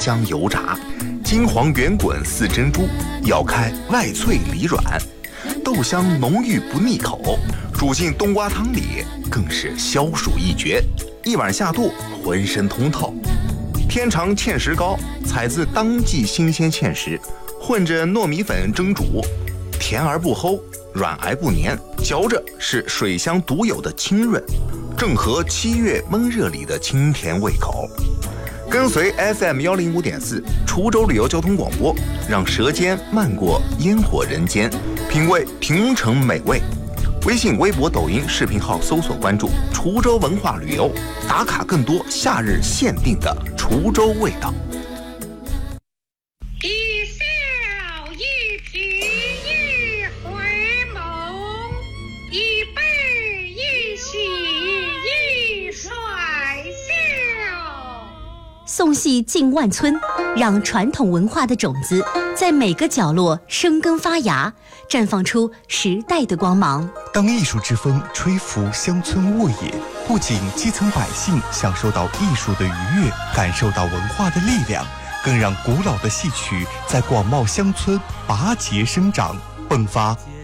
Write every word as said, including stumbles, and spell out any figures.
将油炸，金黄圆滚似珍珠，咬开外脆里软，豆香浓郁不腻口，煮进冬瓜汤里更是消暑一绝，一碗下肚浑身通透。天长芡实糕采自当季新鲜芡实，混着糯米粉蒸煮，甜而不齁，软而不黏，嚼着是水乡独有的清润，正合七月闷热里的清甜胃口。跟随 F M 一零五点四滁州旅游交通广播，让舌尖漫过烟火人间，品味平城美味。微信、微博、抖音视频号搜索关注滁州文化旅游，打卡更多夏日限定的滁州味道。 一笑一颦一回眸，一悲一喜一甩笑。 宋戏进万村，让传统文化的种子在每个角落生根发芽，绽放出时代的光芒。 当艺术之风吹拂乡村沃野，不仅基层百姓享受到艺术的愉悦，感受到文化的力量，更让古老的戏曲在广袤乡村拔节生长，迸发